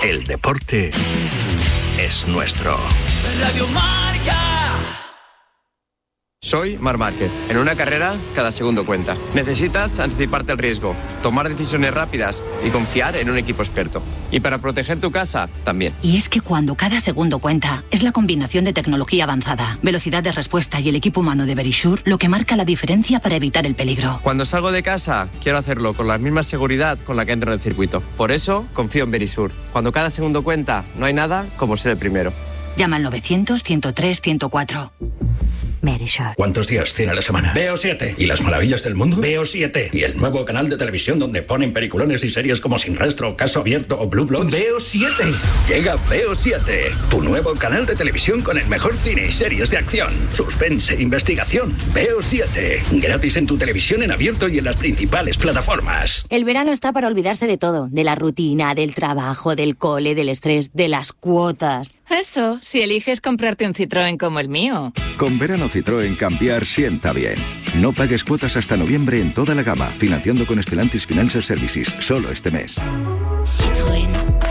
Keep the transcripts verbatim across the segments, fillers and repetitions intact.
El deporte es nuestro. Radio Marca. Soy Marc Márquez. En una carrera, cada segundo cuenta. Necesitas anticiparte al riesgo, tomar decisiones rápidas y confiar en un equipo experto. Y para proteger tu casa, también. Y es que cuando cada segundo cuenta, es la combinación de tecnología avanzada, velocidad de respuesta y el equipo humano de Verisure lo que marca la diferencia para evitar el peligro. Cuando salgo de casa, quiero hacerlo con la misma seguridad con la que entro en el circuito. Por eso, confío en Verisure. Cuando cada segundo cuenta, no hay nada como ser el primero. Llama al novecientos, ciento tres, ciento cuatro. Verisure. ¿Cuántos días tiene la semana? Veo siete. ¿Y las maravillas del mundo? Veo siete. ¿Y el nuevo canal de televisión donde ponen peliculones y series como Sin Rastro, Caso Abierto o Blue Bloods? Veo siete. Llega Veo siete, tu nuevo canal de televisión con el mejor cine y series de acción, suspense e investigación. Veo siete. Gratis en tu televisión en abierto y en las principales plataformas. El verano está para olvidarse de todo, de la rutina, del trabajo, del cole, del estrés, de las cuotas. Eso, si eliges comprarte un Citroën como el mío. Con verano Citroën cambiar sienta bien. No pagues cuotas hasta noviembre en toda la gama, financiando con Stellantis Financial Services, solo este mes. Citroën.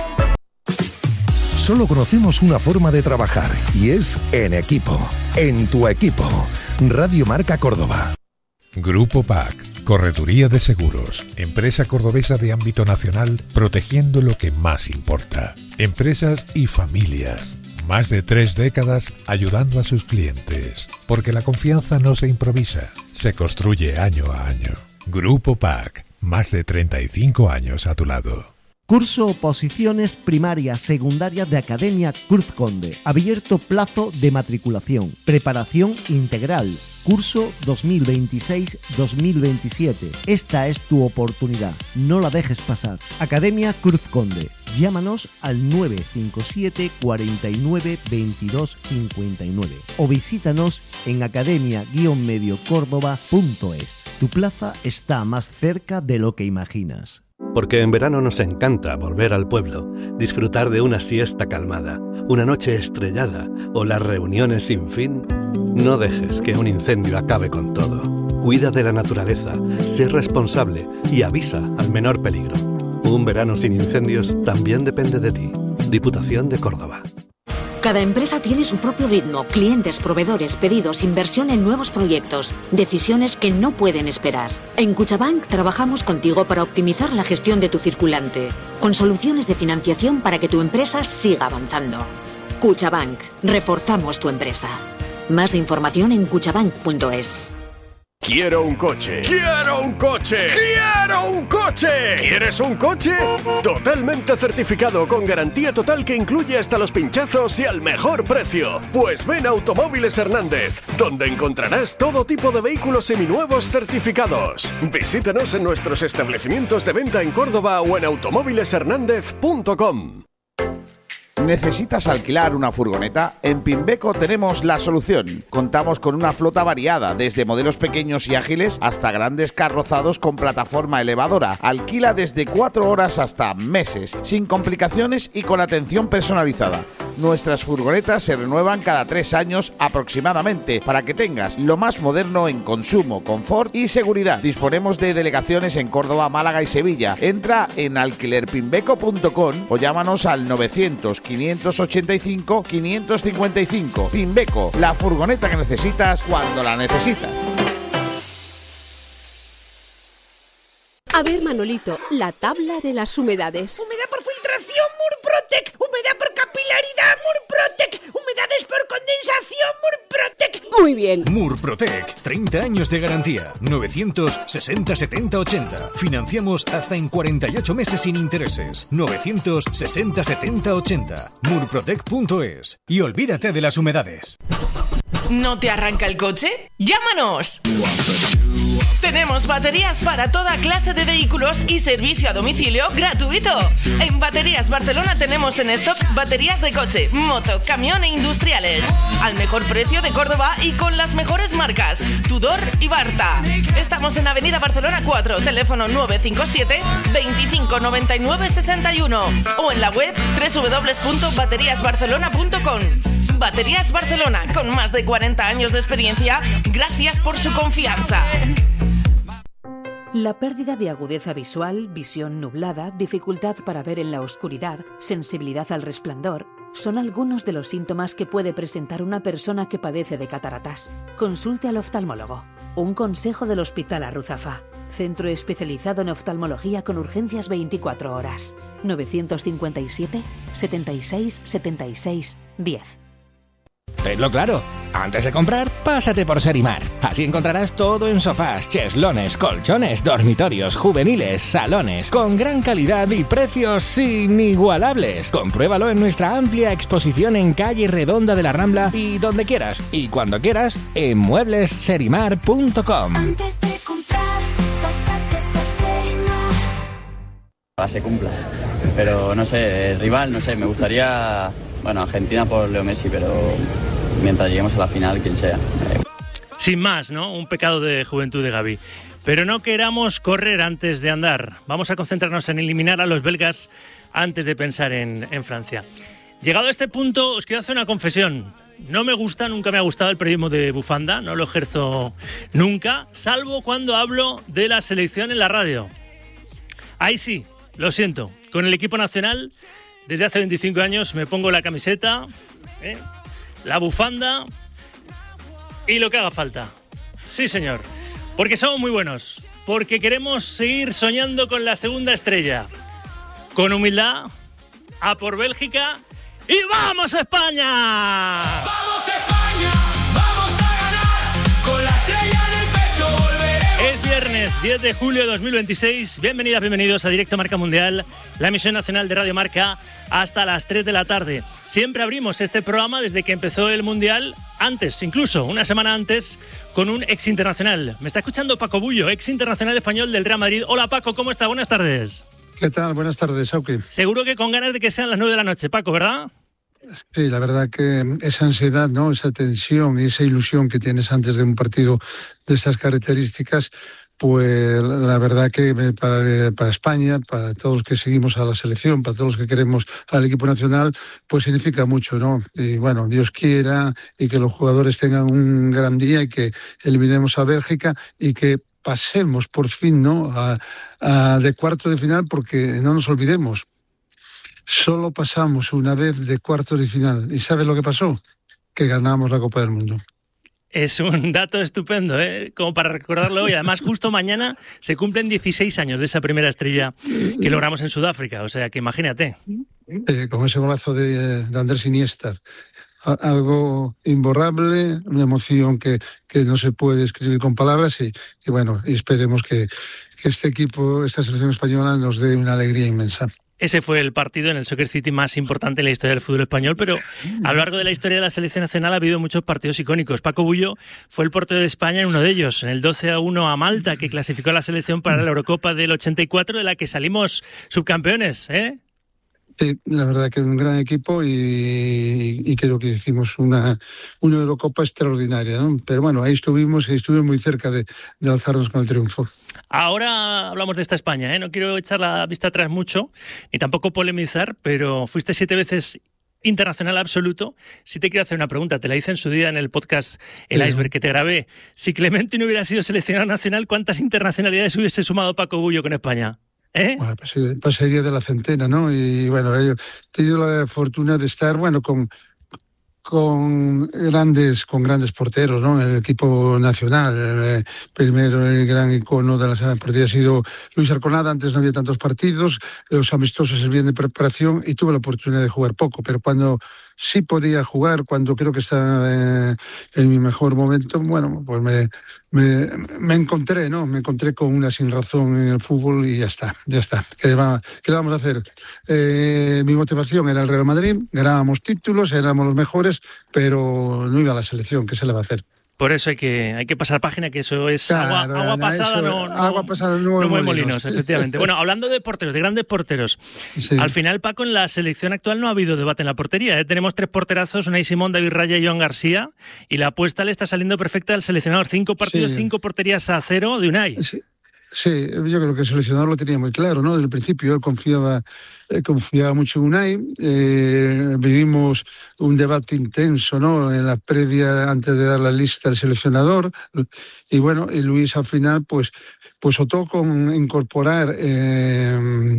Solo conocemos una forma de trabajar y es en equipo, en tu equipo. Radio Marca Córdoba. Grupo P A C, Correduría de Seguros, empresa cordobesa de ámbito nacional, protegiendo lo que más importa. Empresas y familias. Más de tres décadas ayudando a sus clientes, porque la confianza no se improvisa, se construye año a año. Grupo P A C, más de treinta y cinco años a tu lado. Curso Oposiciones Primarias Secundarias de Academia Cruz Conde. Abierto plazo de matriculación. Preparación integral. Curso dos mil veintiséis dos mil veintisiete. Esta es tu oportunidad. No la dejes pasar. Academia Cruz Conde. Llámanos al nueve cinco siete, cuarenta y nueve, veintidós cincuenta y nueve o visítanos en academia guion medio córdoba punto es. Tu plaza está más cerca de lo que imaginas. Porque en verano nos encanta volver al pueblo, disfrutar de una siesta calmada, una noche estrellada o las reuniones sin fin. No dejes que un incendio acabe con todo. Cuida de la naturaleza, sé responsable y avisa al menor peligro. Un verano sin incendios también depende de ti. Diputación de Córdoba. Cada empresa tiene su propio ritmo, clientes, proveedores, pedidos, inversión en nuevos proyectos, decisiones que no pueden esperar. En Cuchabank trabajamos contigo para optimizar la gestión de tu circulante, con soluciones de financiación para que tu empresa siga avanzando. Cuchabank, reforzamos tu empresa. Más información en cuchabank punto es. Quiero un coche. ¡Quiero un coche! ¡Quiero un coche! ¿Quieres un coche? Totalmente certificado con garantía total que incluye hasta los pinchazos y al mejor precio. Pues ven a Automóviles Hernández, donde encontrarás todo tipo de vehículos seminuevos certificados. Visítanos en nuestros establecimientos de venta en Córdoba o en automóviles hernández punto com. ¿Necesitas alquilar una furgoneta? En Pimbeco tenemos la solución. Contamos con una flota variada, desde modelos pequeños y ágiles hasta grandes carrozados con plataforma elevadora. Alquila desde cuatro horas hasta meses, sin complicaciones y con atención personalizada. Nuestras furgonetas se renuevan cada tres años aproximadamente para que tengas lo más moderno en consumo, confort y seguridad. Disponemos de delegaciones en Córdoba, Málaga y Sevilla. Entra en alquiler pimbeco punto com o llámanos al novecientos, quinientos ochenta y cinco, quinientos cincuenta y cinco. Pimbeco, la furgoneta que necesitas cuando la necesitas. A ver, Manolito, la tabla de las humedades. Humedad por filtración, Murprotec. Humedad por capilaridad, Murprotec. Humedades por condensación, Murprotec. Muy bien. Murprotec, treinta años de garantía. novecientos sesenta setenta ochenta. Financiamos hasta en cuarenta y ocho meses sin intereses. novecientos sesenta setenta ochenta. Murprotec punto es. Y olvídate de las humedades. ¿No te arranca el coche? ¡Llámanos! Tenemos baterías para toda clase de vehículos y servicio a domicilio gratuito. En Baterías Barcelona tenemos en stock baterías de coche, moto, camión e industriales. Al mejor precio de Córdoba y con las mejores marcas, Tudor y Barta. Estamos en Avenida Barcelona cuatro, teléfono nueve cinco siete, veinticinco noventa y nueve sesenta y uno o en la web doble u doble u doble u punto baterías barcelona punto com. Baterías Barcelona, con más de cuarenta años de experiencia, gracias por su confianza. La pérdida de agudeza visual, visión nublada, dificultad para ver en la oscuridad, sensibilidad al resplandor, son algunos de los síntomas que puede presentar una persona que padece de cataratas. Consulte al oftalmólogo. Un consejo del Hospital Arruzafa. Centro especializado en oftalmología con urgencias veinticuatro horas. novecientos cincuenta y siete, setenta y seis, setenta y seis, diez. Tenlo claro, antes de comprar, pásate por Serimar. Así encontrarás todo en sofás, cheslones, colchones, dormitorios, juveniles, salones, con gran calidad y precios inigualables. Compruébalo en nuestra amplia exposición en calle Redonda de la Rambla y donde quieras y cuando quieras en muebles serimar punto com. Antes de comprar, pásate por Serimar. Ojalá se cumpla, pero no sé, el rival, no sé, me gustaría... Bueno, Argentina por Leo Messi, pero mientras lleguemos a la final, quien sea. Sin más, ¿no? Un pecado de juventud de Gavi. Pero no queramos correr antes de andar. Vamos a concentrarnos en eliminar a los belgas antes de pensar en, en Francia. Llegado a este punto, os quiero hacer una confesión. No me gusta, nunca me ha gustado el periodismo de bufanda, no lo ejerzo nunca, salvo cuando hablo de la selección en la radio. Ahí sí, lo siento, con el equipo nacional... Desde hace veinticinco años me pongo la camiseta, ¿eh? la bufanda y lo que haga falta. Sí, señor. Porque somos muy buenos. Porque queremos seguir soñando con la segunda estrella. Con humildad, a por Bélgica y ¡vamos a España! ¡Vamos a España! ¡Vamos a ganar! Con la estrella en el pecho volveremos. Es viernes diez de julio de dos mil veintiséis. Bienvenidas, bienvenidos a Directo Marca Mundial, la emisión nacional de Radio Marca, hasta las tres de la tarde. Siempre abrimos este programa desde que empezó el Mundial, antes, incluso una semana antes, con un ex internacional. Me está escuchando Paco Bullo, ex internacional español del Real Madrid. Hola Paco, ¿cómo está? Buenas tardes. ¿Qué tal? Buenas tardes, Auki. Seguro que con ganas de que sean las nueve de la noche, Paco, ¿verdad? Sí, la verdad que esa ansiedad, ¿no? Esa tensión y esa ilusión que tienes antes de un partido de estas características, pues la verdad que para, para España, para todos los que seguimos a la selección, para todos los que queremos al equipo nacional, pues significa mucho, ¿no? Y bueno, Dios quiera y que los jugadores tengan un gran día y que eliminemos a Bélgica y que pasemos por fin, ¿no? A, a de cuarto de final, porque no nos olvidemos, solo pasamos una vez de cuartos de final. ¿Y sabes lo que pasó? Que ganamos la Copa del Mundo. Es un dato estupendo, ¿eh? Como para recordarlo hoy. Además, justo mañana se cumplen dieciséis años de esa primera estrella que logramos en Sudáfrica. O sea, que imagínate. Eh, con ese golazo de, de Andrés Iniesta. Algo imborrable, una emoción que, que no se puede describir con palabras y, y bueno, y esperemos que, que este equipo, esta selección española nos dé una alegría inmensa. Ese fue el partido en el Soccer City más importante en la historia del fútbol español, pero a lo largo de la historia de la selección nacional ha habido muchos partidos icónicos. Paco Bullo fue el portero de España en uno de ellos, en el doce a uno a Malta, que clasificó a la selección para la Eurocopa del ochenta y cuatro, de la que salimos subcampeones, ¿eh? Sí, la verdad que es un gran equipo y, y creo que hicimos una, una Eurocopa extraordinaria, ¿no? Pero bueno, ahí estuvimos y estuvimos muy cerca de, de alzarnos con el triunfo. Ahora hablamos de esta España, ¿eh? No quiero echar la vista atrás mucho, ni tampoco polemizar, pero fuiste siete veces internacional absoluto. Sí te quiero hacer una pregunta, te la hice en su día en el podcast El sí. Iceberg que te grabé. Si Clemente no hubiera sido seleccionado nacional, ¿cuántas internacionalidades hubiese sumado Paco Bullo con España? ¿Eh? Bueno, pasaría de la centena, ¿no? Y bueno, he tenido la fortuna de estar, bueno, con, con grandes con grandes porteros, ¿no? En el equipo nacional. Eh, primero el gran icono de la portería ha sido Luis Arconada. Antes no había tantos partidos, los amistosos servían de preparación y tuve la oportunidad de jugar poco, pero cuando sí podía jugar, cuando creo que estaba eh, en mi mejor momento, bueno, pues me, me, me encontré, ¿no? Me encontré con una sin razón en el fútbol y ya está, ya está. ¿Qué, va, qué le vamos a hacer? Eh, mi motivación era el Real Madrid, ganábamos títulos, éramos los mejores, pero no iba a la selección, ¿qué se le va a hacer? Por eso hay que hay que pasar página, que eso es claro, agua, agua pasada, eso, no, no, agua pasada no, no mueve molinos, molinos, efectivamente. Bueno, hablando de porteros, de grandes porteros, sí. Al final, Paco, en la selección actual no ha habido debate en la portería, ¿eh? Tenemos tres porterazos, Unai Simón, David Raya y Joan García, y la apuesta le está saliendo perfecta al seleccionador. Cinco partidos, sí. cinco porterías a cero de Unai. Sí. Sí, yo creo que el seleccionador lo tenía muy claro, ¿no? Desde el principio él confiaba, él confiaba mucho en Unai. Eh, vivimos un debate intenso, ¿no? En la previa, antes de dar la lista al seleccionador. Y bueno, y Luis al final, pues, pues optó con incorporar eh,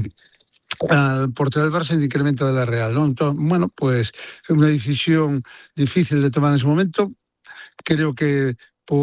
al portero del Barça en incremento de la Real, ¿no? Entonces, bueno, pues una decisión difícil de tomar en ese momento. Creo que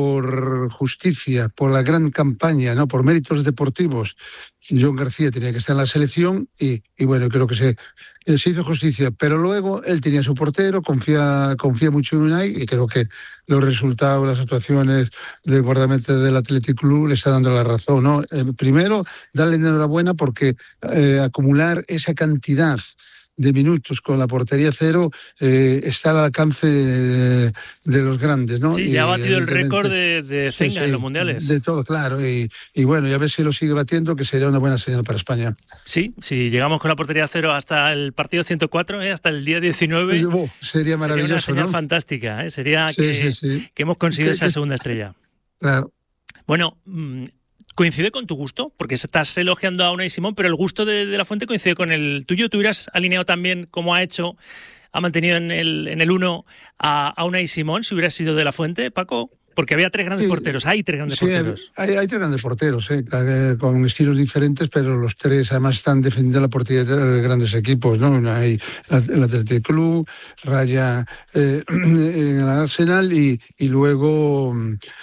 por justicia, por la gran campaña, ¿no? Por méritos deportivos, John García tenía que estar en la selección y, y bueno, creo que se, se hizo justicia. Pero luego él tenía su portero, confía, confía mucho en Unai y creo que los resultados, las actuaciones del guardameta del Athletic Club le está dando la razón, ¿no? Eh, primero, darle enhorabuena porque eh, acumular esa cantidad de minutos con la portería cero eh, está al alcance de, de los grandes, ¿no? Sí, y, ya ha batido el récord de, de Zenga sí, sí, en los mundiales. De todo, claro. Y, y bueno, y a ver si lo sigue batiendo, que sería una buena señal para España. Sí, si llegamos con la portería cero hasta el partido ciento cuatro, ¿eh? Hasta el día diecinueve, oh, sería maravilloso. Sería una señal ¿no? fantástica, ¿eh? Sería sí, que, sí, sí. que hemos conseguido que, esa que, segunda estrella. Claro. Bueno, ¿coincide con tu gusto? Porque estás elogiando a Unai Simón, pero el gusto de, de la Fuente coincide con el tuyo. ¿Tú hubieras alineado también, como ha hecho, ha mantenido en el en el uno a, a Unai Simón, si hubieras sido de la Fuente, Paco? Porque había tres grandes sí, porteros, hay tres grandes sí, porteros. Hay, hay tres grandes porteros, eh, con estilos diferentes, pero los tres además están defendiendo la portería de grandes equipos, ¿no? Hay el Athletic Club, Raya eh, en el Arsenal y, y luego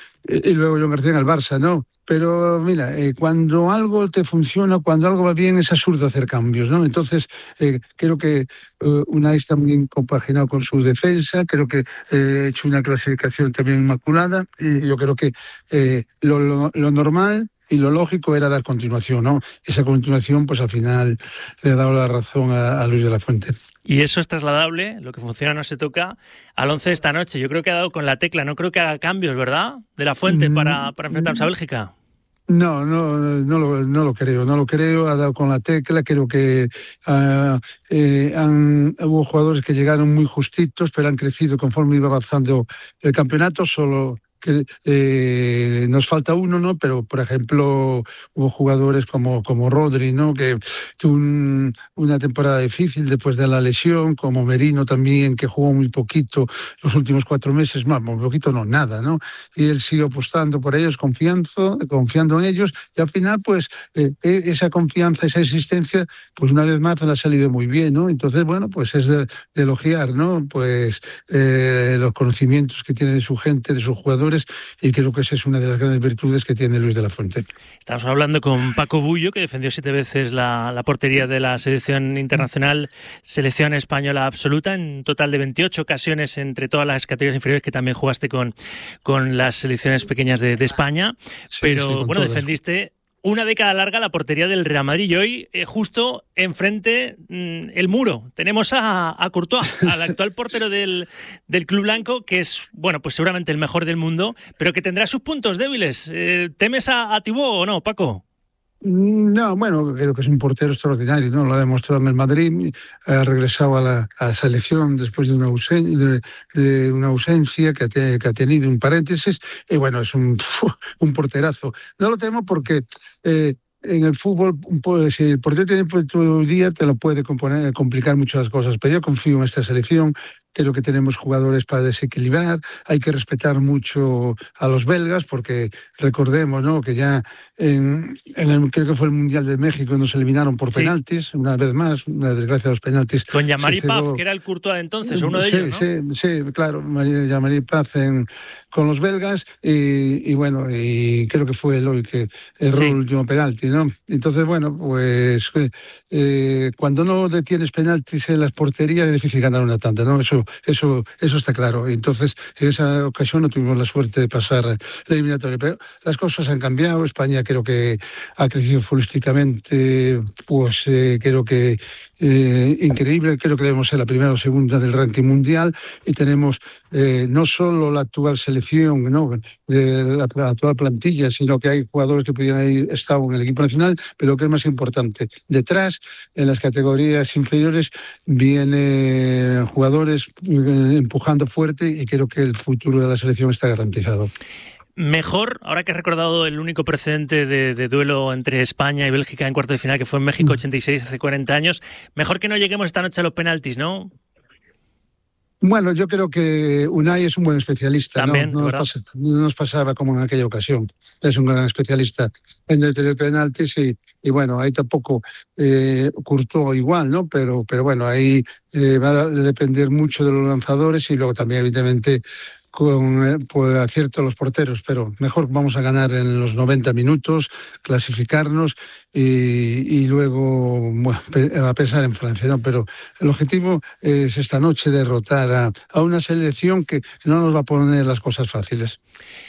y luego John García en el Barça, ¿no? Pero mira, eh, cuando algo te funciona, cuando algo va bien, es absurdo hacer cambios, ¿no? Entonces, eh, creo que uh, Unai está muy compaginado con su defensa, creo que eh, ha hecho una clasificación también inmaculada, y yo creo que eh, lo, lo, lo normal y lo lógico era dar continuación, ¿no? Esa continuación, pues al final le ha dado la razón a, a Luis de la Fuente. Y eso es trasladable, lo que funciona no se toca, al once de esta noche. Yo creo que ha dado con la tecla, no creo que haga cambios, ¿verdad? De la Fuente mm, para, para enfrentarnos a Bélgica. No, no, no lo, no lo creo, no lo creo, ha dado con la tecla, creo que uh, eh, han, hubo jugadores que llegaron muy justitos, pero han crecido conforme iba avanzando el campeonato, solo que eh, nos falta uno, ¿no? Pero, por ejemplo, hubo jugadores como, como Rodri, ¿no? Que tuvo un, una temporada difícil después de la lesión, como Merino también, que jugó muy poquito los últimos cuatro meses, más, muy poquito no, nada, ¿no? Y él sigue apostando por ellos, confiando, confiando en ellos, y al final, pues, eh, esa confianza, esa existencia, pues una vez más le ha salido muy bien, ¿no? Entonces, bueno, pues es de, de elogiar, ¿no? Pues eh, los conocimientos que tiene de su gente, de sus jugadores, y creo que esa es una de las grandes virtudes que tiene Luis de la Fuente. Estamos hablando con Paco Bullo, que defendió siete veces la, la portería de la selección internacional, selección española absoluta, en total de veintiocho ocasiones entre todas las categorías inferiores, que también jugaste con, con las selecciones pequeñas de, de España, sí, pero sí, bueno, todas. Defendiste una década larga la portería del Real Madrid y hoy eh, justo enfrente mmm, el muro. Tenemos a, a Courtois, al actual portero del, del Club Blanco, que es, bueno, pues seguramente el mejor del mundo, pero que tendrá sus puntos débiles. Eh, ¿Temes a, a Thibaut o no, Paco? No, bueno, creo que es un portero extraordinario, ¿no? Lo ha demostrado en el Madrid, ha regresado a la, a la selección después de una, ausen- de, de una ausencia que ha, te- que ha tenido, un paréntesis, y bueno, es un, un porterazo. No lo temo porque eh, en el fútbol, pues, si el portero tiene tu día, te lo puede componer, complicar muchas cosas, pero yo confío en esta selección. Creo que tenemos jugadores para desequilibrar, hay que respetar mucho a los belgas, porque recordemos, ¿no?, que ya en, en el, creo que fue el Mundial de México, nos eliminaron por sí. penaltis, una vez más, una desgracia de los penaltis. Con Yamari Paz, que era el Courtois de entonces, uno de sí, ellos, ¿no? Sí, sí, claro, Yamari Paz en, con los belgas, y, y bueno, y creo que fue el que erró sí. el último penalti, ¿no? Entonces, bueno, pues eh, cuando no detienes penaltis en las porterías es difícil ganar una tanda, ¿no? Eso Eso, eso está claro. Entonces, en esa ocasión no tuvimos la suerte de pasar la eliminatoria. Pero las cosas han cambiado. España creo que ha crecido futbolísticamente, pues eh, creo que eh, increíble. Creo que debemos ser la primera o segunda del ranking mundial. Y tenemos eh, no solo la actual selección, ¿no?, de la, la actual plantilla, sino que hay jugadores que podrían haber estado en el equipo nacional. Pero lo que es más importante, detrás, en las categorías inferiores, vienen jugadores empujando fuerte, y creo que el futuro de la selección está garantizado. mejor, ahora que has recordado el único precedente de, de duelo entre España y Bélgica en cuarto de final, que fue en México ochenta y seis, hace cuarenta años, mejor que no lleguemos esta noche a los penaltis, ¿no? Bueno, yo creo que Unai es un buen especialista. También, no, no, nos pasa, no nos pasaba como en aquella ocasión. Es un gran especialista en el de penaltis y, y bueno, ahí tampoco eh, Courtois igual, ¿no? Pero, pero bueno, ahí eh, va a depender mucho de los lanzadores y luego también, evidentemente, con eh, pues, acierto a los porteros, pero mejor vamos a ganar en los noventa minutos, clasificarnos y, y luego bueno, a pensar en Francia, ¿no? Pero el objetivo es esta noche derrotar a, a una selección que no nos va a poner las cosas fáciles.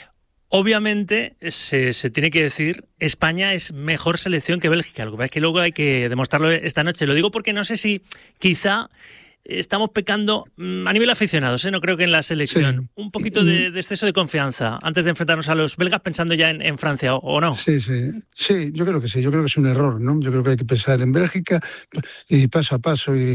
Obviamente se, se tiene que decir, España es mejor selección que Bélgica, lo que pasa es que luego hay que demostrarlo esta noche. Lo digo porque no sé si quizá estamos pecando a nivel aficionados, ¿eh? No creo que en la selección. Sí. Un poquito de, de exceso de confianza antes de enfrentarnos a los belgas pensando ya en, en Francia, ¿o, ¿o no? Sí, sí. Sí, yo creo que sí. Yo creo que es un error, ¿no? Yo creo que hay que pensar en Bélgica y paso a paso. Y,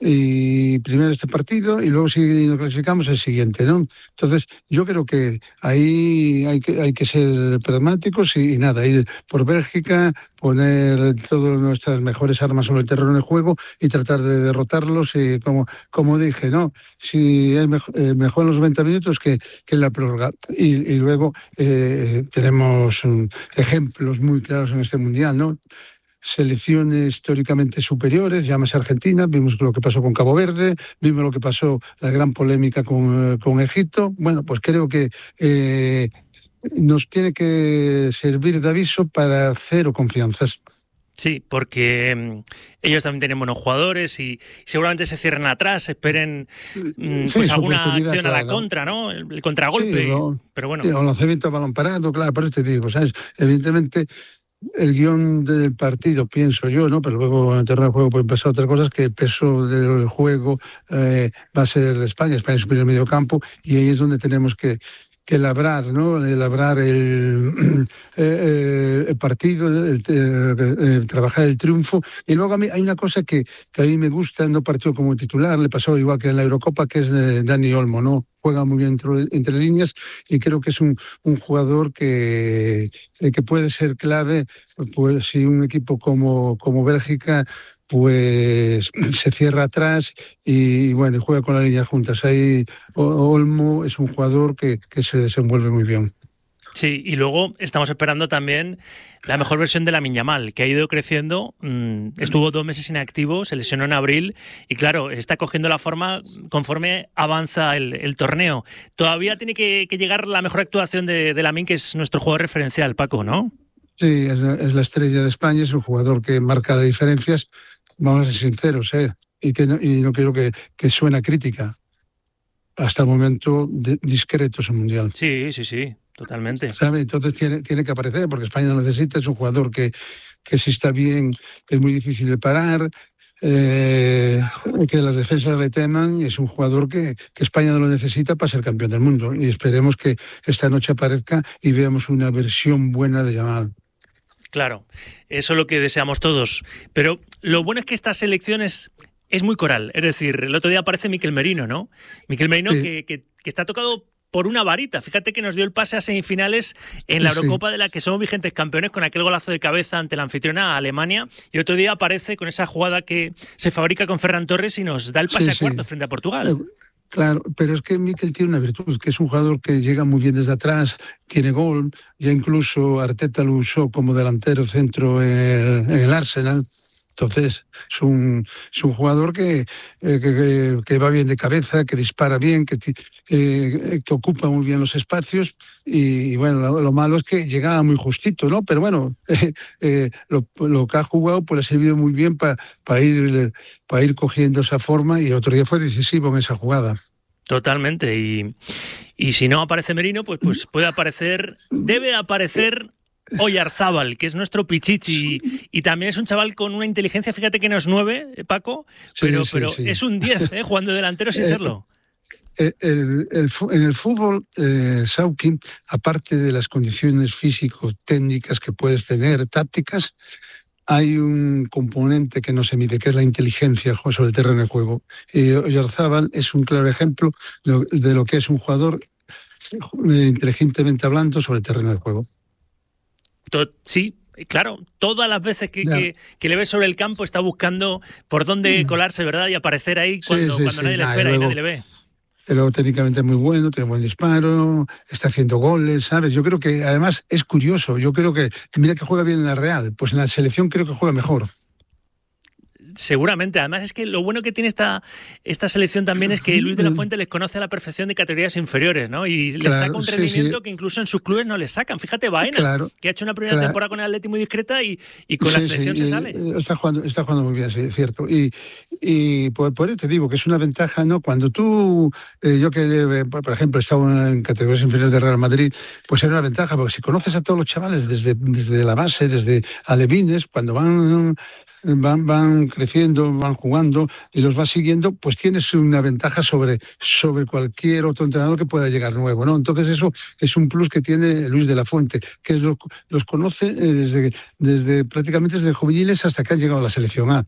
y primero este partido y luego si nos clasificamos el siguiente, ¿no? Entonces, yo creo que ahí hay que, hay que ser pragmáticos y, y nada, ir por Bélgica, poner todas nuestras mejores armas sobre el terreno de juego y tratar de derrotarlos y como, como dije, ¿no? Si es mejor, eh, mejor en los noventa minutos que, que en la prórroga. Y, y luego eh, tenemos um, ejemplos muy claros en este Mundial, ¿no? Selecciones históricamente superiores, llámese Argentina, vimos lo que pasó con Cabo Verde, vimos lo que pasó, la gran polémica con, con Egipto. Bueno, pues creo que eh, nos tiene que servir de aviso para cero confianzas. Sí, porque mmm, ellos también tienen buenos jugadores y seguramente se cierren atrás, esperen mmm, sí, pues alguna acción claro. a la contra, ¿no? El, el contragolpe. Sí, lo, pero bueno. Sí, o lanzamiento a balón parado, claro, por eso te digo, ¿sabes? Evidentemente el guión del partido, pienso yo, ¿no? Pero luego en el terreno de juego pueden pasar otras cosas, que el peso del juego eh, va a ser de España. España es superior medio campo y ahí es donde tenemos que que labrar, ¿no? Labrar el, eh, el partido, el, el, el, trabajar el triunfo. Y luego a mí hay una cosa que, que a mí me gusta, no partió como titular, le pasó igual que en la Eurocopa, que es de Dani Olmo, ¿no? Juega muy bien entre, entre líneas y creo que es un, un jugador que, que puede ser clave, pues si un equipo como, como Bélgica pues se cierra atrás y bueno, juega con las líneas juntas. Ahí Olmo es un jugador que, que se desenvuelve muy bien. Sí, y luego estamos esperando también la mejor versión de Lamine Yamal, que ha ido creciendo, mmm, estuvo dos meses inactivo, se lesionó en abril y claro, está cogiendo la forma conforme avanza el, el torneo. Todavía tiene que, que llegar la mejor actuación de, de Lamine, que es nuestro jugador referencial, Paco, ¿no? Sí, es la, es la estrella de España, es un jugador que marca las diferencias. Vamos a ser sinceros, ¿eh? Y, que no, y no quiero que, que suena crítica. Hasta el momento, de, discreto es un mundial. Sí, sí, sí, totalmente. ¿Sabe? Entonces tiene, tiene que aparecer, porque España lo necesita. Es un jugador que, que si está bien es muy difícil de parar, eh, que las defensas le teman. Es un jugador que, que España no lo necesita para ser campeón del mundo. Y esperemos que esta noche aparezca y veamos una versión buena de Yamal. Claro, eso es lo que deseamos todos. Pero lo bueno es que estas elecciones es muy coral. Es decir, el otro día aparece Mikel Merino, ¿no? Mikel Merino sí. que, que, que está tocado por una varita. Fíjate que nos dio el pase a semifinales en la Eurocopa sí. de la que somos vigentes campeones con aquel golazo de cabeza ante la anfitriona Alemania. Y el otro día aparece con esa jugada que se fabrica con Ferran Torres y nos da el pase sí, a cuartos sí. frente a Portugal. Claro, pero es que Mikel tiene una virtud, que es un jugador que llega muy bien desde atrás, tiene gol, ya incluso Arteta lo usó como delantero centro en el, en el Arsenal. Entonces, es un, es un jugador que, eh, que, que va bien de cabeza, que dispara bien, que, eh, que ocupa muy bien los espacios y, y bueno, lo, lo malo es que llegaba muy justito, ¿no? Pero bueno, eh, eh, lo, lo que ha jugado pues le ha servido muy bien para pa ir, pa ir cogiendo esa forma y el otro día fue decisivo en esa jugada. Totalmente, y, y si no aparece Merino, pues, pues puede aparecer, debe aparecer Oyarzábal, que es nuestro pichichi, y, y también es un chaval con una inteligencia, fíjate que no es nueve, Paco, pero, sí, sí, pero sí. es un diez, ¿eh? Jugando delantero sin eh, serlo. El, el, el, en el fútbol, eh, Sauki, aparte de las condiciones físico-técnicas que puedes tener, tácticas, hay un componente que no se mide, que es la inteligencia sobre el terreno de juego. Y Oyarzábal es un claro ejemplo de, de lo que es un jugador eh, inteligentemente hablando sobre el terreno de juego. To- sí, claro, todas las veces que, que, que le ves sobre el campo está buscando por dónde colarse, ¿verdad? Y aparecer ahí cuando, Sí, sí, cuando sí. nadie le Nah, y espera y, luego- nadie le ve. Pero técnicamente es muy bueno, tiene buen disparo, está haciendo goles, ¿sabes? Yo creo que además es curioso, yo creo que, mira que juega bien en la Real, pues en la selección creo que juega mejor. Seguramente. Además es que lo bueno que tiene esta, esta selección también es que Luis de la Fuente les conoce a la perfección de categorías inferiores, ¿no? Y les Claro, saca un sí, rendimiento sí. que incluso en sus clubes no les sacan. Fíjate, Baena, Claro, que ha hecho una primera claro. temporada con el Atleti muy discreta y, y con la Sí, selección sí, se eh, sale. eh, Está jugando, está jugando muy bien, sí, es cierto. Y, y por, por eso te digo que es una ventaja, ¿no? Cuando tú, eh, yo que, eh, por ejemplo, estaba en categorías inferiores de Real Madrid, pues era una ventaja, porque si conoces a todos los chavales desde, desde la base, desde alevines, cuando van... Van, van creciendo, van jugando y los vas siguiendo, pues tienes una ventaja sobre, sobre cualquier otro entrenador que pueda llegar nuevo, ¿no? Entonces eso es un plus que tiene Luis de la Fuente, que los, los conoce eh, desde, desde prácticamente desde juveniles hasta que han llegado a la selección A.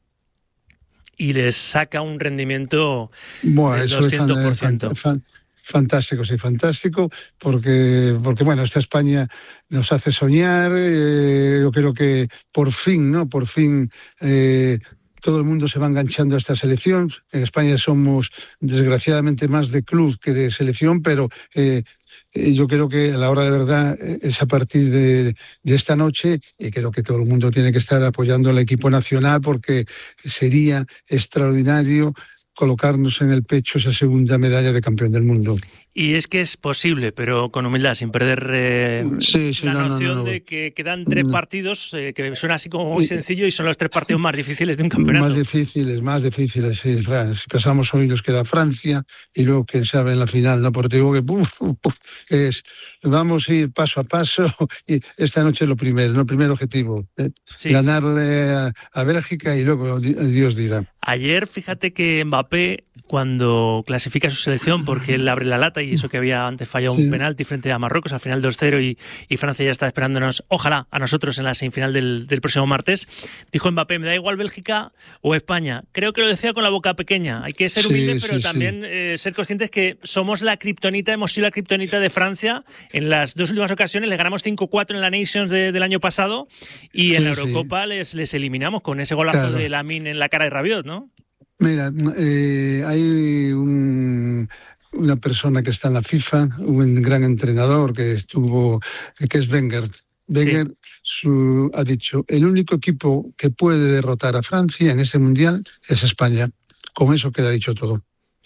Y les saca un rendimiento Bueno, del eso es fan- doscientos por ciento. fan- fan- fantástico, sí, fantástico, porque, porque bueno, esta España nos hace soñar, eh, yo creo que por fin, ¿no? Por fin eh, todo el mundo se va enganchando a esta selección. En España somos desgraciadamente más de club que de selección, pero eh, eh, yo creo que a la hora de verdad eh, es a partir de, de esta noche, y creo que todo el mundo tiene que estar apoyando al equipo nacional, porque sería extraordinario colocarnos en el pecho esa segunda medalla de campeón del mundo. Y es que es posible, pero con humildad, sin perder eh, Sí, sí, la no, no, noción no, no. de que quedan tres partidos, eh, que suena así como muy Sí. sencillo, y son los tres partidos más difíciles de un campeonato. Más difíciles, más difíciles, sí. Fran. Si pasamos hoy nos queda Francia y luego, quién sabe, en la final, ¿no? Porque digo que uf, uf, uf, es, vamos a ir paso a paso y esta noche lo primero, ¿no? El primer objetivo, ¿eh? Sí. Ganarle a, a Bélgica y luego di- Dios dirá. Ayer, fíjate que Mbappé, cuando clasifica a su selección, porque él abre la lata y eso que había antes fallado Sí. un penalti frente a Marruecos, al final dos cero y, y Francia ya está esperándonos, ojalá, a nosotros en la semifinal del, del próximo martes, dijo Mbappé, me da igual Bélgica o España. Creo que lo decía con la boca pequeña. Hay que ser Sí, humildes, sí, pero sí. también eh, ser conscientes que somos la kriptonita, hemos sido la kriptonita de Francia. En las dos últimas ocasiones les ganamos cinco cuatro en la Nations de- del año pasado y en Sí, la sí. Eurocopa les, les eliminamos con ese golazo Claro. de Lamine en la cara de Rabiot, ¿no? Mira, eh, hay un- una persona que está en la FIFA, un gran entrenador que estuvo, que es Wenger. Wenger su- ha dicho, el único equipo que puede derrotar a Francia en este mundial es España. Con eso queda dicho todo.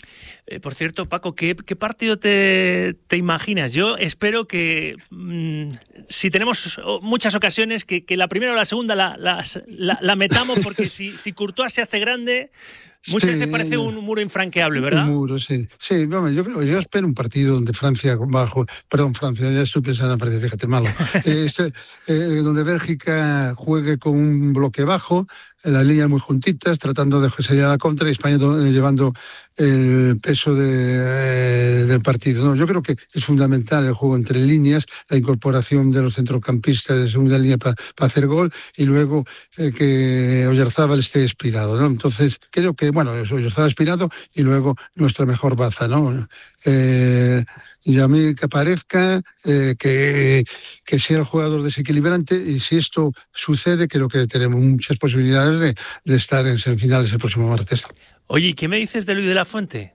Eh, por cierto, Paco, ¿qué, qué partido te, te imaginas? Yo espero que, mmm, si tenemos muchas ocasiones, que, que la primera o la segunda la, la, la, la metamos, porque si, si Courtois se hace grande, muchas Sí. veces parece un muro infranqueable, ¿verdad? Un muro, sí. Sí, vamos, yo creo, yo espero un partido donde Francia bajo, perdón, Francia, ya estoy pensando en Francia, fíjate, malo. Eh, este, eh, donde Bélgica juegue con un bloque bajo, en las líneas muy juntitas, tratando de salir a la contra, y España do- eh, llevando el peso de, eh, del partido. No, yo creo que es fundamental el juego entre líneas, la incorporación de los centrocampistas de segunda línea para hacer gol, y luego eh, que Oyarzábal esté inspirado, ¿no? Entonces, creo que, bueno, Oyarzábal inspirado y luego nuestra mejor baza, ¿no? Eh, y a mí que aparezca, eh, que, que sea el jugador desequilibrante, y si esto sucede, creo que tenemos muchas posibilidades de, de estar en semifinales el próximo martes. Oye, ¿y qué me dices de Luis de la Fuente?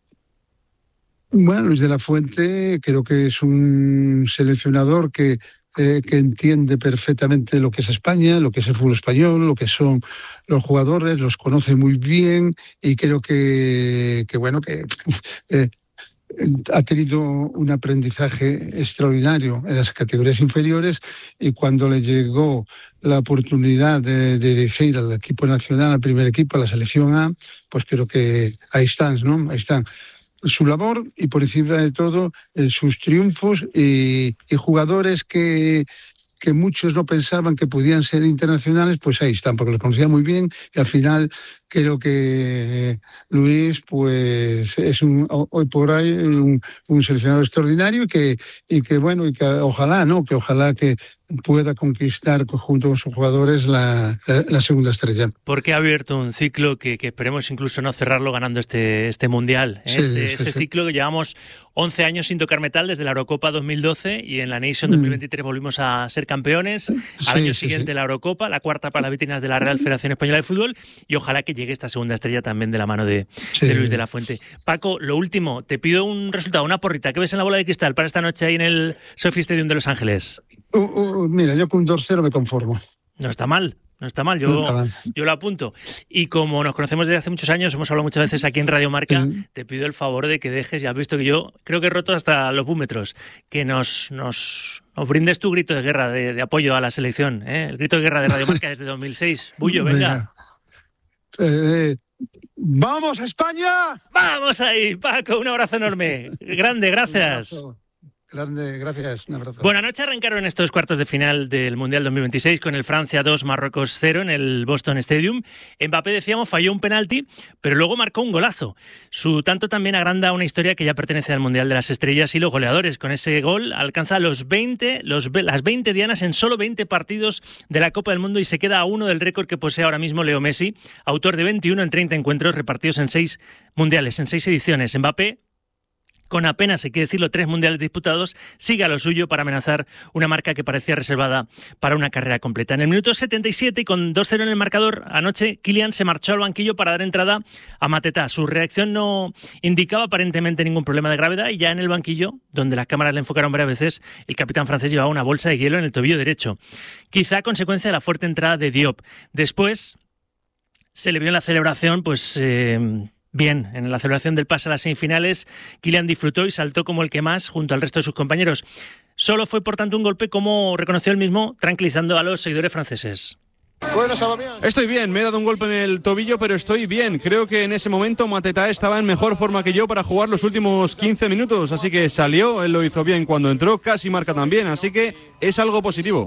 Bueno, Luis de la Fuente creo que es un seleccionador que, eh, que entiende perfectamente lo que es España, lo que es el fútbol español, lo que son los jugadores, los conoce muy bien, y creo que, que bueno, que eh, ha tenido un aprendizaje extraordinario en las categorías inferiores, y cuando le llegó la oportunidad de, de dirigir al equipo nacional, al primer equipo, a la selección A, pues creo que ahí están, ¿no? Ahí están su labor, y por encima de todo eh, sus triunfos, y, y jugadores que, que muchos no pensaban que podían ser internacionales, pues ahí están, porque los conocía muy bien, y al final creo que Luis pues es un hoy por hoy un, un seleccionador extraordinario y que y que bueno y que ojalá no que ojalá que pueda conquistar junto con sus jugadores la, la, la segunda estrella. Porque ha abierto un ciclo que, que esperemos incluso no cerrarlo ganando este, este Mundial. ¿eh? Sí, ese sí, ese sí. ciclo que llevamos once años sin tocar metal desde la Eurocopa dos mil doce y en la Nation dos mil veintitrés volvimos a ser campeones. Al Sí, año sí, siguiente sí. la Eurocopa, la cuarta para las vitrinas de la Real Federación Española de Fútbol y ojalá que llegue esta segunda estrella también de la mano de, Sí. de Luis de la Fuente. Paco, lo último, te pido un resultado, una porrita. ¿Qué ves en la bola de cristal para esta noche ahí en el Sophie Stadium de Los Ángeles? Uh, uh, mira, yo con un dos cero me conformo. No está mal, no está mal, No yo, está mal. yo lo apunto. Y como nos conocemos desde hace muchos años, hemos hablado muchas veces aquí en Radio Marca, te pido el favor de que dejes, ya has visto que yo creo que he roto hasta los búmetros, que nos, nos, nos brindes tu grito de guerra, de, de apoyo a la selección, ¿eh? El grito de guerra de Radio Marca desde dos mil seis. Bullo, venga. Eh, ¡Vamos a España! ¡Vamos ahí, Paco! Un abrazo enorme. Grande, gracias. Grande, gracias. Un abrazo. Bueno, anoche arrancaron estos cuartos de final del Mundial dos mil veintiséis con el Francia dos, Marruecos cero en el Boston Stadium. Mbappé, decíamos, falló un penalti, pero luego marcó un golazo. Su tanto también agranda una historia que ya pertenece al Mundial de las Estrellas y los goleadores. Con ese gol alcanza los veinte, los, las veinte dianas en solo veinte partidos de la Copa del Mundo y se queda a uno del récord que posee ahora mismo Leo Messi, autor de veintiuno en treinta encuentros repartidos en seis mundiales, en seis ediciones. Mbappé, con apenas, hay que decirlo, tres mundiales disputados, sigue a lo suyo para amenazar una marca que parecía reservada para una carrera completa. En el minuto setenta y siete y con dos cero en el marcador, anoche Kylian se marchó al banquillo para dar entrada a Mateta. Su reacción no indicaba aparentemente ningún problema de gravedad y ya en el banquillo, donde las cámaras le enfocaron varias veces, el capitán francés llevaba una bolsa de hielo en el tobillo derecho. Quizá a consecuencia de la fuerte entrada de Diop. Después se le vio en la celebración, pues... Eh, Bien, en la celebración del pase a las semifinales, Kylian disfrutó y saltó como el que más junto al resto de sus compañeros. Solo fue, por tanto, un golpe, como reconoció él mismo, tranquilizando a los seguidores franceses. Bueno, estoy bien, me he dado un golpe en el tobillo, pero estoy bien. Creo que en ese momento Mateta estaba en mejor forma que yo para jugar los últimos quince minutos, así que salió, él lo hizo bien cuando entró, casi marca también, así que es algo positivo.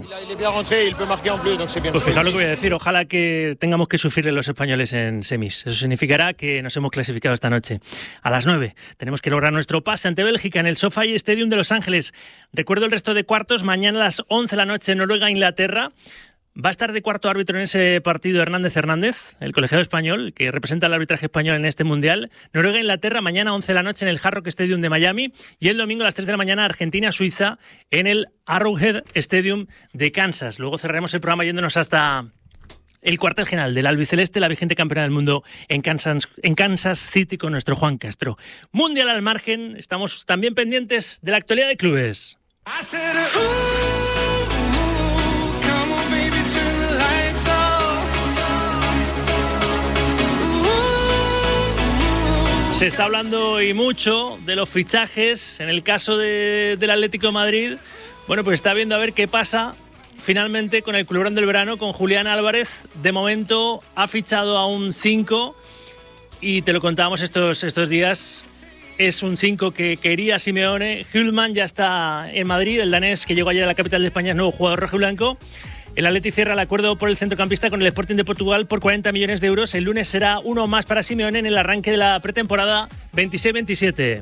Pues fijaos lo que voy a decir, ojalá que tengamos que sufrirle los españoles en semis. Eso significará que nos hemos clasificado esta noche. A las nueve tenemos que lograr nuestro pase ante Bélgica en el SoFi Stadium de Los Ángeles. Recuerdo el resto de cuartos, mañana a las once de la noche Noruega-Inglaterra. Va a estar de cuarto árbitro en ese partido Hernández Hernández, el colegiado español, que representa el arbitraje español en este Mundial. Noruega-Inglaterra, mañana once de la noche en el Hard Rock Stadium de Miami. Y el domingo a las tres de la mañana, Argentina-Suiza en el Arrowhead Stadium de Kansas. Luego cerraremos el programa yéndonos hasta el cuartel general del albiceleste, la vigente campeona del mundo en Kansas, en Kansas City con nuestro Juan Castro. Mundial al margen, estamos también pendientes de la actualidad de clubes. Se está hablando y mucho de los fichajes. En el caso de, del Atlético de Madrid, bueno, pues está viendo a ver qué pasa finalmente con el Culebrón del Verano, con Julián Álvarez. De momento ha fichado a un cinco y te lo contábamos estos, estos días. Es un cinco que quería Simeone. Hülman ya está en Madrid, el danés que llegó ayer a la capital de España es nuevo jugador rojiblanco. El Atleti cierra el acuerdo por el centrocampista con el Sporting de Portugal por cuarenta millones de euros. El lunes será uno más para Simeone en el arranque de la pretemporada veintiséis veintisiete.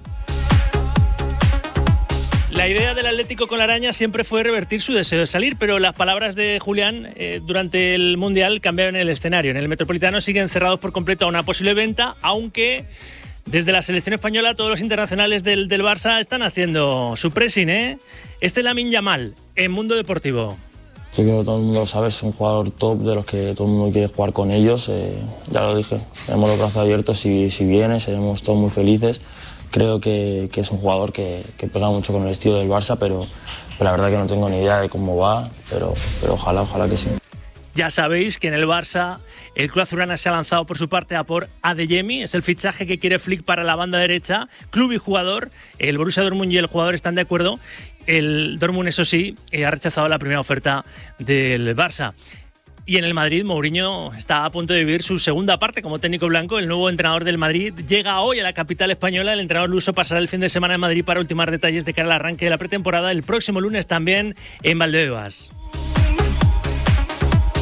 La idea del Atlético con la araña siempre fue revertir su deseo de salir, pero las palabras de Julián eh, durante el Mundial cambiaron el escenario. En el Metropolitano siguen cerrados por completo a una posible venta, aunque desde la selección española todos los internacionales del, del Barça están haciendo su pressing, ¿eh? Este es Lamine Yamal en Mundo Deportivo. Yo creo que todo el mundo lo sabe, es un jugador top de los que todo el mundo quiere jugar con ellos. Eh, ya lo dije, tenemos los brazos abiertos si, si viene, seremos todos muy felices. Creo que, que es un jugador que, que pega mucho con el estilo del Barça, pero, pero la verdad que no tengo ni idea de cómo va, pero, pero ojalá, ojalá que sí. Ya sabéis que en el Barça el club azulgrana se ha lanzado por su parte a por Adeyemi, es el fichaje que quiere Flick para la banda derecha, club y jugador. El Borussia Dortmund y el jugador están de acuerdo. El Dortmund, eso sí, ha rechazado la primera oferta del Barça. Y en el Madrid, Mourinho está a punto de vivir su segunda parte como técnico blanco. El nuevo entrenador del Madrid llega hoy a la capital española. El entrenador luso pasará el fin de semana en Madrid para ultimar detalles de cara al arranque de la pretemporada. El próximo lunes también en Valdebebas.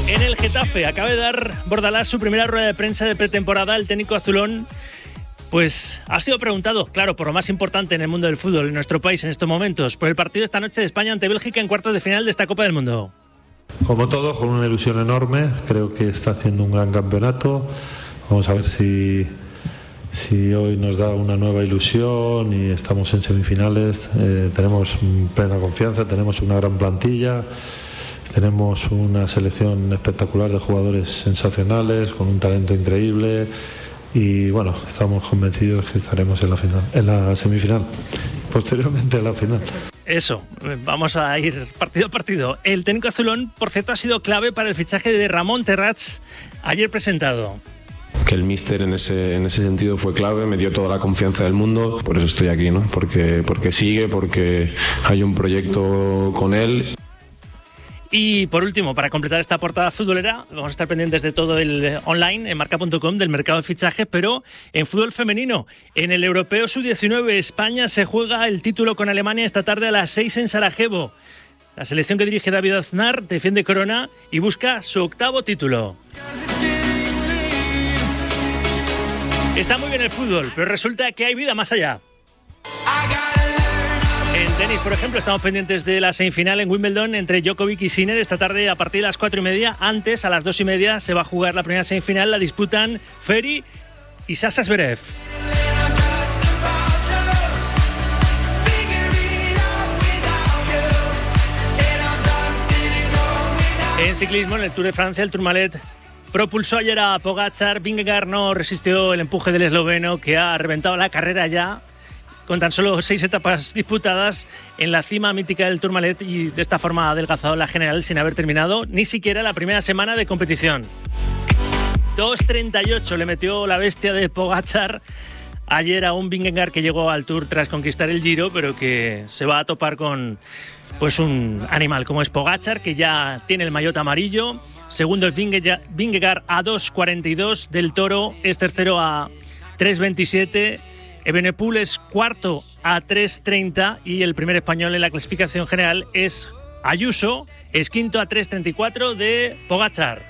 En el Getafe acaba de dar Bordalás su primera rueda de prensa de pretemporada. El técnico azulón pues ha sido preguntado, claro, por lo más importante en el mundo del fútbol en nuestro país en estos momentos, por el partido esta noche de España ante Bélgica en cuartos de final de esta Copa del Mundo. Como todo, con una ilusión enorme. Creo que está haciendo un gran campeonato. Vamos a ver si, si hoy nos da una nueva ilusión y estamos en semifinales. Eh, tenemos plena confianza, tenemos una gran plantilla. Tenemos una selección espectacular de jugadores sensacionales, con un talento increíble y bueno, estamos convencidos que estaremos en la final, en la semifinal, posteriormente en la final. Eso, vamos a ir partido a partido. El técnico azulón, por cierto, ha sido clave para el fichaje de Ramón Terrats, ayer presentado. Que el míster en ese, en ese sentido fue clave, me dio toda la confianza del mundo, por eso estoy aquí, ¿no? Porque, porque sigue, porque hay un proyecto con él. Y por último, para completar esta portada futbolera, vamos a estar pendientes de todo el online en marca punto com del mercado de fichajes, pero en fútbol femenino, en el Europeo sub diecinueve, España se juega el título con Alemania esta tarde a las seis en Sarajevo. La selección que dirige David Aznar defiende corona y busca su octavo título. Está muy bien el fútbol, pero resulta que hay vida más allá. En tenis, por ejemplo, estamos pendientes de la semifinal en Wimbledon entre Djokovic y Sinner esta tarde a partir de las cuatro y media. Antes, a las dos y media, se va a jugar la primera semifinal. La disputan Ferry y Sasha Zverev. En ciclismo, en el Tour de Francia, el Tourmalet propulsó ayer a Pogačar. Vingegaard no resistió el empuje del esloveno, que ha reventado la carrera ya, con tan solo seis etapas disputadas en la cima mítica del Tourmalet, y de esta forma ha adelgazado la general sin haber terminado ni siquiera la primera semana de competición. dos treinta y ocho le metió la bestia de Pogačar ayer a un Vingegaard que llegó al Tour tras conquistar el Giro, pero que se va a topar con pues un animal como es Pogačar, que ya tiene el maillot amarillo. Segundo es Vingegaard a dos cuarenta y dos, Del Toro es tercero a tres veintisiete, Evenepoel es cuarto a tres treinta y el primer español en la clasificación general es Ayuso, es quinto a tres treinta y cuatro de Pogačar.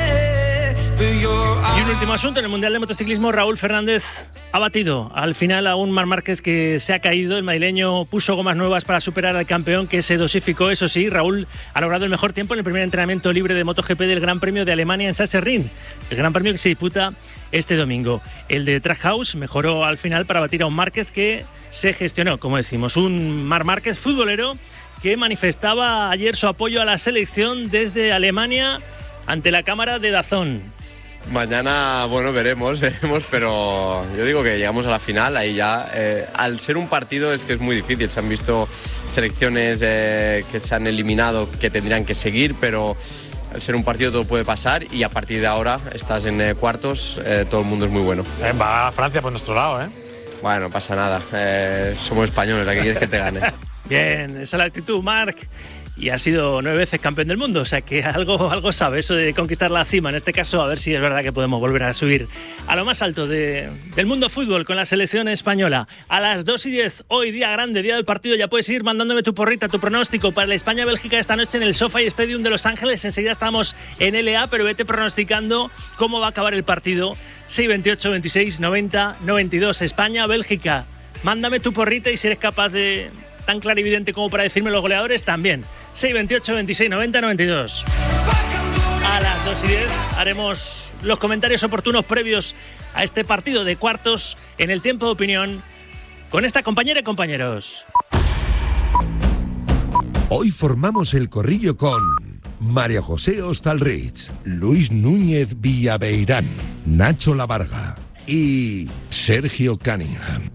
Y un último asunto, en el Mundial de Motociclismo, Raúl Fernández ha batido al final a un Marc Márquez que se ha caído. El madrileño puso gomas nuevas para superar al campeón, que se dosificó. Eso sí, Raúl ha logrado el mejor tiempo en el primer entrenamiento libre de MotoGP del Gran Premio de Alemania en Sachsenring, el Gran Premio que se disputa este domingo. El de Trackhouse mejoró al final para batir a un Márquez que se gestionó, como decimos, un Marc Márquez futbolero que manifestaba ayer su apoyo a la selección desde Alemania ante la cámara de DAZN. Mañana, bueno, veremos, veremos, pero yo digo que llegamos a la final, ahí ya. Eh, al ser un partido es que es muy difícil, se han visto selecciones eh, que se han eliminado que tendrían que seguir, pero al ser un partido todo puede pasar y a partir de ahora estás en eh, cuartos, eh, todo el mundo es muy bueno. Eh, va a Francia por nuestro lado, ¿eh? Bueno, no pasa nada, eh, somos españoles, ¿a qué quieres que te gane? Bien, esa es la actitud, Marc. Y ha sido nueve veces campeón del mundo, o sea que algo, algo sabe eso de conquistar la cima. En este caso, a ver si es verdad que podemos volver a subir a lo más alto de, del mundo fútbol con la selección española. A las dos y diez, hoy día grande, día del partido, ya puedes ir mandándome tu porrita, tu pronóstico para la España-Bélgica esta noche en el SoFi Stadium de Los Ángeles. Enseguida estamos en L A, pero vete pronosticando cómo va a acabar el partido. seis veintiocho, veintiséis, noventa, noventa y dos, España-Bélgica. Mándame tu porrita y si eres capaz de... tan clarividente como para decirme los goleadores, también. seis veintiocho, veintiséis, noventa, noventa y dos. A las dos y diez haremos los comentarios oportunos previos a este partido de cuartos en el tiempo de opinión con esta compañera y compañeros. Hoy formamos el corrillo con María José Hostalrich, Luis Núñez Villaveirán, Nacho Lavarga y Sergio Cunningham.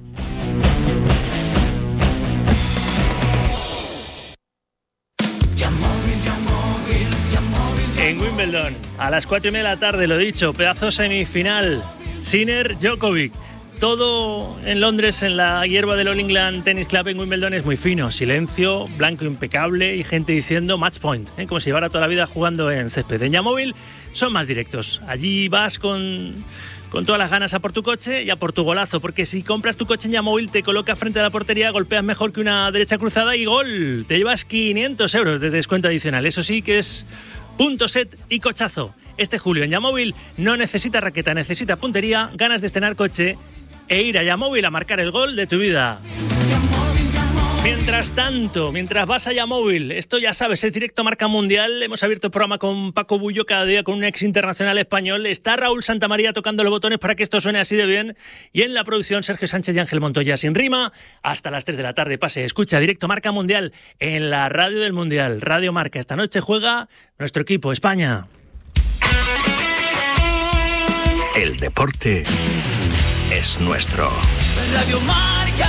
En Wimbledon, a las cuatro y media de la tarde, lo dicho, pedazo semifinal, Sinner, Djokovic. Todo en Londres, en la hierba del All England Tennis Club en Wimbledon es muy fino. Silencio, blanco impecable y gente diciendo match point, ¿eh? Como si llevara toda la vida jugando en césped. En Yamóvil son más directos. Allí vas con, con todas las ganas a por tu coche y a por tu golazo, porque si compras tu coche en Yamóvil te coloca frente a la portería, golpeas mejor que una derecha cruzada y ¡gol! Te llevas quinientos euros de descuento adicional. Eso sí que es Punto Set y Cochazo. Este julio en Yamóvil no necesita raqueta, necesita puntería, ganas de estrenar coche e ir a Yamóvil a marcar el gol de tu vida. Mientras tanto, mientras vas a Yamóvil, esto ya sabes, es Directo Marca Mundial. Hemos abierto el programa con Paco Bullo cada día con un ex internacional español. Está Raúl Santamaría tocando los botones para que esto suene así de bien. Y en la producción, Sergio Sánchez y Ángel Montoya sin rima. Hasta las tres de la tarde pase. Escucha Directo Marca Mundial en la radio del Mundial. Radio Marca. Esta noche juega nuestro equipo, España. El deporte es nuestro. Radio Marca.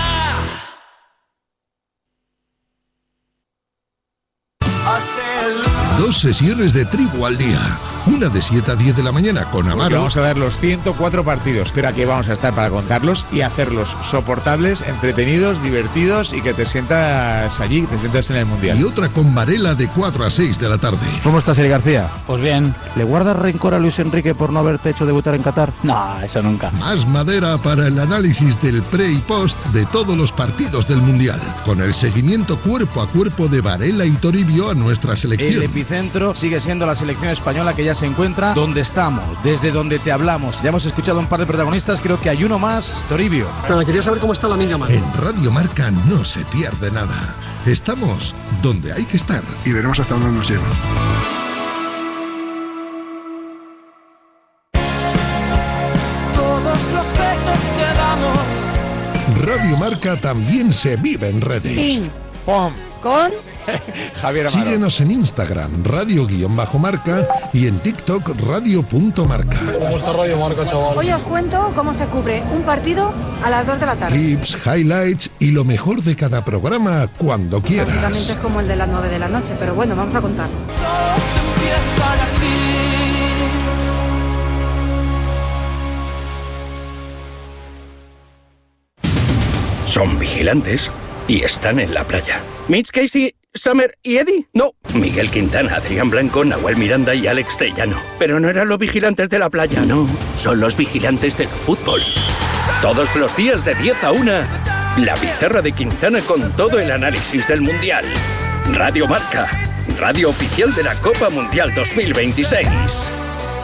Dos sesiones de tribu al día. Una de siete a diez de la mañana con Amaro. Porque vamos a ver los ciento cuatro partidos, pero aquí vamos a estar para contarlos y hacerlos soportables, entretenidos, divertidos y que te sientas allí, que te sientas en el Mundial. Y otra con Varela de cuatro a seis de la tarde. ¿Cómo estás, Eli García? Pues bien. ¿Le guardas rencor a Luis Enrique por no haberte hecho debutar en Qatar? No, eso nunca. Más madera para el análisis del pre y post de todos los partidos del Mundial. Con el seguimiento cuerpo a cuerpo de Varela y Toribio a nuestra selección. El epicentro sigue siendo la selección española, que ya se encuentra donde estamos, desde donde te hablamos. Ya hemos escuchado un par de protagonistas, creo que hay uno más, Toribio. Nada, quería saber cómo está la niña María. En Radio Marca no se pierde nada. Estamos donde hay que estar. Y veremos hasta dónde nos lleva. Todos los besos que damos. Radio Marca también se vive en redes. Ping. ¡Pum! Con Javier Amaro. Síguenos en Instagram, radio-marca, y en TikTok, radio.marca. ¿Cómo está Radio Marca, chaval? Hoy os cuento cómo se cubre un partido a las dos de la tarde. Clips, highlights y lo mejor de cada programa cuando quieras. Básicamente es como el de las nueve de la noche, pero bueno, vamos a contar. Son vigilantes y están en la playa. Mitch, Casey, Summer y Eddie. No, Miguel Quintana, Adrián Blanco, Nahuel Miranda y Alex Tellano. Pero no eran los vigilantes de la playa, no. Son los vigilantes del fútbol. Todos los días de diez a una, la pizarra de Quintana con todo el análisis del Mundial. Radio Marca, radio oficial de la Copa Mundial dos mil veintiséis.